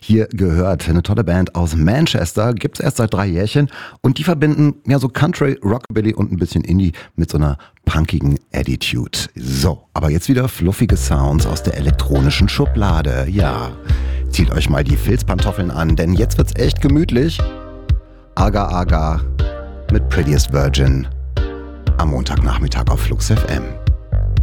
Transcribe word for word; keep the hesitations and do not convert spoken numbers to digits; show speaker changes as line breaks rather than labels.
hier gehört. Eine tolle Band aus Manchester, gibt's erst seit drei Jährchen und die verbinden ja so Country, Rockabilly und ein bisschen Indie mit so einer punkigen Attitude. So, aber jetzt wieder fluffige Sounds aus der elektronischen Schublade. Ja, zieht euch mal die Filzpantoffeln an, denn jetzt wird's echt gemütlich. Aga Aga mit Prettiest Virgin am Montagnachmittag auf Flux F M.